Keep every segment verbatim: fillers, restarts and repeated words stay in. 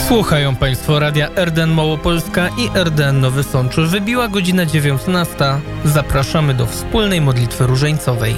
Słuchają Państwo radia R D N Małopolska i R D N Nowy Sącz. Wybiła godzina dziewiętnasta. Zapraszamy do wspólnej modlitwy różańcowej.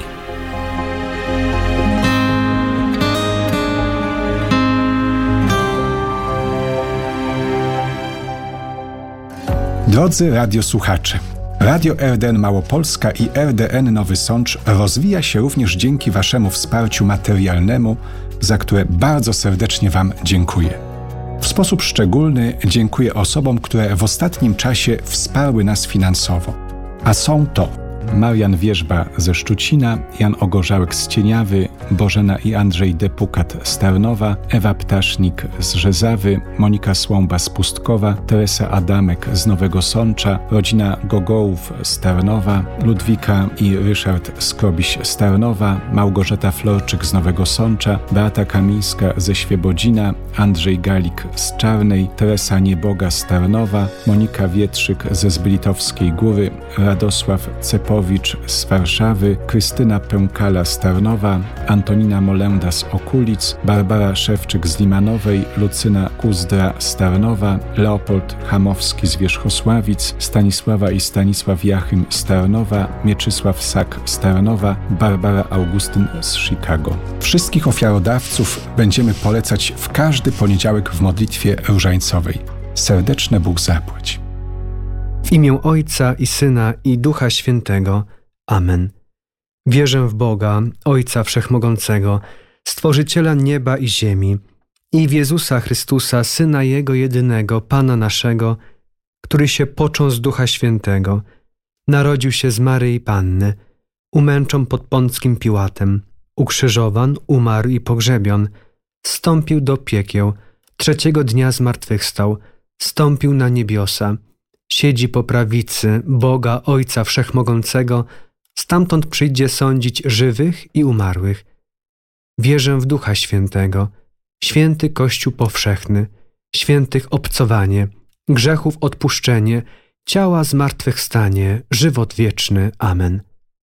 Drodzy radiosłuchacze, Radio R D N Małopolska i R D N Nowy Sącz rozwija się również dzięki Waszemu wsparciu materialnemu, za które bardzo serdecznie Wam dziękuję. W sposób szczególny dziękuję osobom, które w ostatnim czasie wsparły nas finansowo. A są to Marian Wierzba ze Szczucina, Jan Ogorzałek z Cieniawy, Bożena i Andrzej Depukat z Tarnowa, Ewa Ptasznik z Rzezawy, Monika Słomba z Pustkowa, Teresa Adamek z Nowego Sącza, rodzina Gogołów z Tarnowa, Ludwika i Ryszard Skrobiś z Tarnowa, Małgorzata Florczyk z Nowego Sącza, Beata Kamińska ze Świebodzina, Andrzej Galik z Czarnej, Teresa Nieboga z Tarnowa, Monika Wietrzyk ze Zbylitowskiej Góry, Radosław Cepowicz z Warszawy, Krystyna Pękala z Tarnowa, Antonina Molenda z Okulic, Barbara Szewczyk z Limanowej, Lucyna Kuzdra z Tarnowa, Leopold Hamowski z Wierzchosławic, Stanisława i Stanisław Jachym z Tarnowa, Mieczysław Sak z Tarnowa, Barbara Augustyn z Chicago. Wszystkich ofiarodawców będziemy polecać w każdy poniedziałek w modlitwie różańcowej. Serdeczne Bóg zapłać. W imię Ojca i Syna i Ducha Świętego. Amen. Wierzę w Boga, Ojca Wszechmogącego, Stworzyciela nieba i ziemi, i w Jezusa Chrystusa, Syna Jego jedynego, Pana naszego, który się począł z Ducha Świętego, narodził się z Maryi Panny, umęczon pod Pąckim Piłatem, ukrzyżowan, umarł i pogrzebion, zstąpił do piekieł, trzeciego dnia zmartwychwstał, zstąpił na niebiosa, siedzi po prawicy Boga Ojca Wszechmogącego, stamtąd przyjdzie sądzić żywych i umarłych. Wierzę w Ducha Świętego, święty Kościół powszechny, świętych obcowanie, grzechów odpuszczenie, ciała zmartwychwstanie, żywot wieczny. Amen.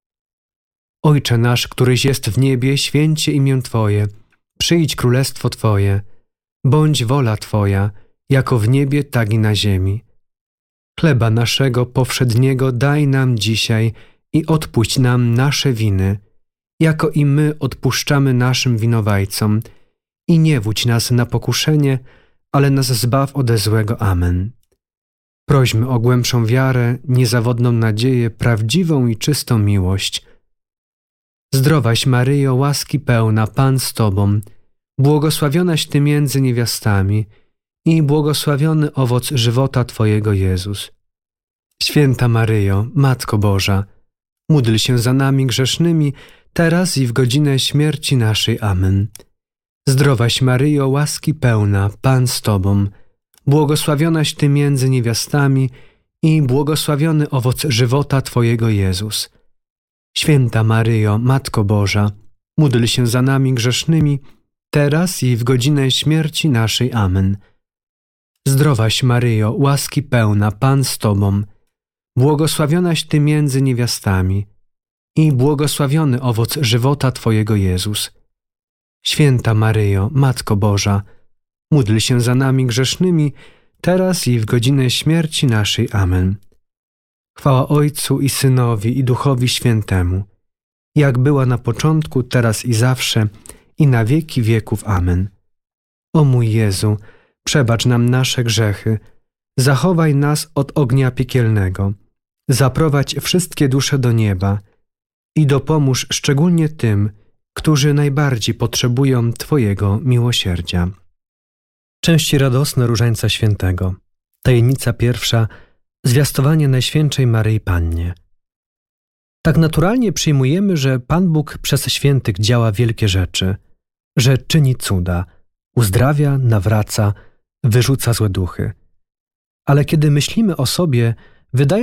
Ojcze nasz, któryś jest w niebie, święcie imię Twoje, przyjdź królestwo Twoje, bądź wola Twoja, jako w niebie, tak i na ziemi. Chleba naszego powszedniego daj nam dzisiaj i odpuść nam nasze winy, jako i my odpuszczamy naszym winowajcom. I nie wódź nas na pokuszenie, ale nas zbaw ode złego. Amen. Prośmy o głębszą wiarę, niezawodną nadzieję, prawdziwą i czystą miłość. Zdrowaś Maryjo, łaski pełna, Pan z Tobą, błogosławionaś Ty między niewiastami i błogosławiony owoc żywota Twojego, Jezus. Święta Maryjo, Matko Boża, módl się za nami grzesznymi, teraz i w godzinę śmierci naszej. Amen. Zdrowaś Maryjo, łaski pełna, Pan z Tobą, błogosławionaś Ty między niewiastami i błogosławiony owoc żywota Twojego, Jezus. Święta Maryjo, Matko Boża, módl się za nami grzesznymi, teraz i w godzinę śmierci naszej. Amen. Zdrowaś Maryjo, łaski pełna, Pan z Tobą, błogosławionaś Ty między niewiastami i błogosławiony owoc żywota Twojego, Jezus. Święta Maryjo, Matko Boża, módl się za nami grzesznymi, teraz i w godzinę śmierci naszej. Amen. Chwała Ojcu i Synowi i Duchowi Świętemu, jak była na początku, teraz i zawsze, i na wieki wieków. Amen. O mój Jezu, przebacz nam nasze grzechy, zachowaj nas od ognia piekielnego, zaprowadź wszystkie dusze do nieba i dopomóż szczególnie tym, którzy najbardziej potrzebują Twojego miłosierdzia. Części radosne Różańca Świętego. Tajemnica pierwsza. Zwiastowanie Najświętszej Maryi Pannie. Tak naturalnie przyjmujemy, że Pan Bóg przez świętych działa wielkie rzeczy, że czyni cuda, uzdrawia, nawraca, wyrzuca złe duchy. Ale kiedy myślimy o sobie, wydaje